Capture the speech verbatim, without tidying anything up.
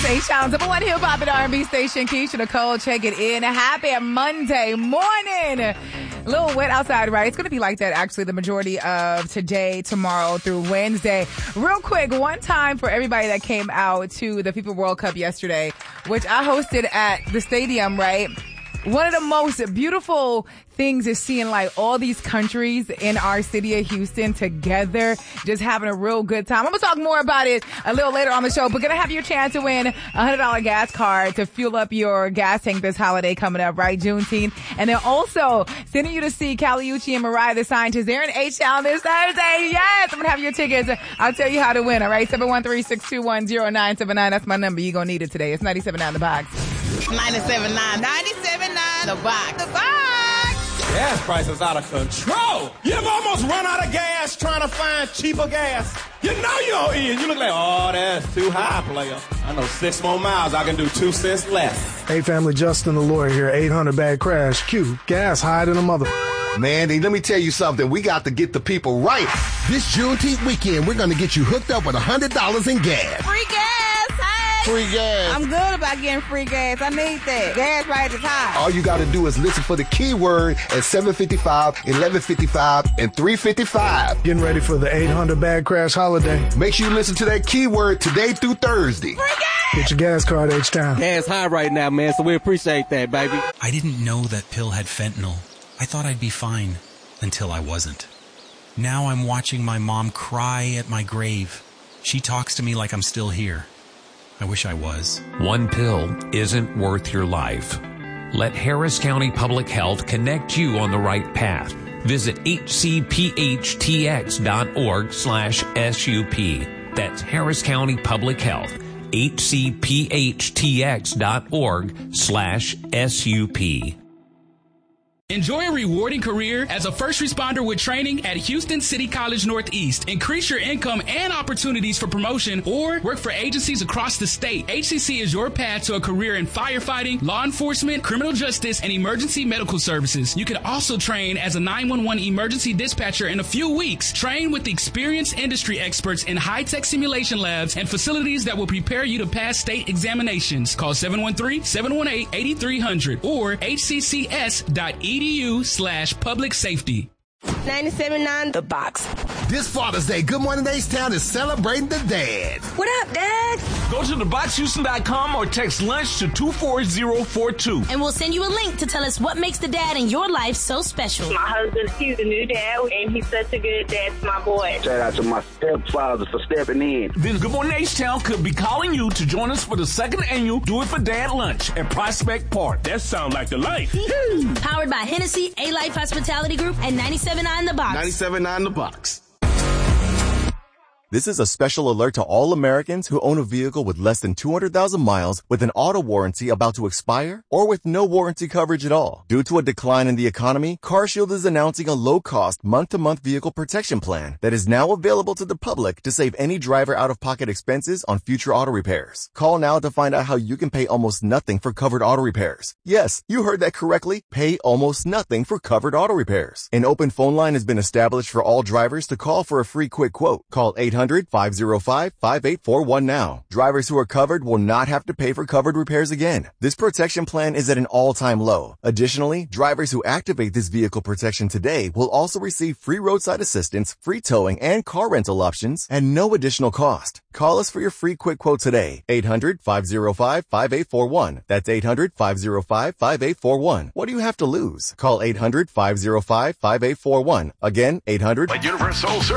H-Town's number one hip hop and R and B station. Keisha Nicole, check it in. Happy Monday morning. A little wet outside, right? It's going to be like that actually the majority of today, tomorrow through Wednesday. Real quick, one time for everybody that came out to the FIFA World Cup yesterday, which I hosted at the stadium, right? One of the most beautiful things is seeing like all these countries in our city of Houston together, just having a real good time. I'm going to talk more about it a little later on the show, but going to have your chance to win a one hundred dollars gas card to fuel up your gas tank this holiday coming up, right? Juneteenth. And then also sending you to see Caliucci and Mariah the Scientist. They're in H-Town this Thursday. Yes, I'm going to have your tickets. I'll tell you how to win, all right? seven one three, six two one, zero nine seven nine. That's my number. You're going to need it today. It's ninety-seven point nine The Box. ninety-seven point nine. ninety-seven point nine The Box. The Box. Gas prices out of control. You ever almost run out of gas trying to find cheaper gas? You know you don't eat. You look like, oh, that's too high, player. I know six more miles. I can do two cents less. Hey, family, Justin the lawyer here. eight hundred bad crash. Q. Gas higher than a mother. Mandy, let me tell you something. We got to get the people right. This Juneteenth weekend, we're going to get you hooked up with one hundred dollars in gas. Free gas, hey! Free gas. I'm good about getting free gas. I need that. Gas prices high. All you got to do is listen for the keyword at seven fifty-five, eleven fifty-five, and three fifty-five. Getting ready for the eight hundred bad crash holiday. Make sure you listen to that keyword today through Thursday. Free gas! Get your gas card, H-Town. Gas high right now, man, so we appreciate that, baby. I didn't know that pill had fentanyl. I thought I'd be fine until I wasn't. Now I'm watching my mom cry at my grave. She talks to me like I'm still here. I wish I was. One pill isn't worth your life. Let Harris County Public Health connect you on the right path. Visit H C P H T X dot org slash S U P. That's Harris County Public Health. H C P H T X dot org slash S U P. Enjoy a rewarding career as a first responder with training at Houston City College Northeast. Increase your income and opportunities for promotion or work for agencies across the state. H C C is your path to a career in firefighting, law enforcement, criminal justice, and emergency medical services. You can also train as a nine one one emergency dispatcher in a few weeks. Train with experienced industry experts in high-tech simulation labs and facilities that will prepare you to pass state examinations. Call seven one three, seven one eight, eight three zero zero or H C C S dot E D U slash public safety. ninety-seven point nine The Box. This Father's Day, Good Morning H-Town is celebrating the dads. What up, Dad? Go to the box houston dot com or text lunch to two four zero four two. And we'll send you a link to tell us what makes the dad in your life so special. My husband, he's a new dad, and he's such a good dad to my boy. Shout out to my stepfather for stepping in. Then Good Morning H-Town could be calling you to join us for the second annual Do It For Dad lunch at Prospect Park. That sounds like the life. Powered by Hennessy, A-Life Hospitality Group, and ninety-seven point nine The Box. ninety-seven point nine The Box. This is a special alert to all Americans who own a vehicle with less than two hundred thousand miles with an auto warranty about to expire or with no warranty coverage at all. Due to a decline in the economy, CarShield is announcing a low-cost month-to-month vehicle protection plan that is now available to the public to save any driver out-of-pocket expenses on future auto repairs. Call now to find out how you can pay almost nothing for covered auto repairs. Yes, you heard that correctly. Pay almost nothing for covered auto repairs. An open phone line has been established for all drivers to call for a free quick quote. Call eight hundred, five oh five, five eight four one now. Drivers who are covered will not have to pay for covered repairs again. This protection plan is at an all-time low. Additionally, drivers who activate this vehicle protection today will also receive free roadside assistance, free towing, and car rental options at no additional cost. Call us for your free quick quote today. eight hundred, five oh five, five eight four one. That's eight hundred, five oh five, five eight four one. What do you have to lose? Call eight hundred, five oh five, five eight four one. Again, eight hundred. Universal